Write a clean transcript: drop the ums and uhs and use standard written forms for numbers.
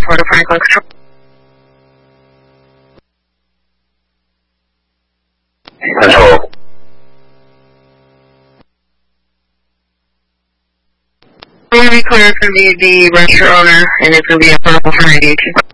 for the Franklin Control. Control. We're going to be clear. It's going to be the register owner, and it's going to be a purple for 98.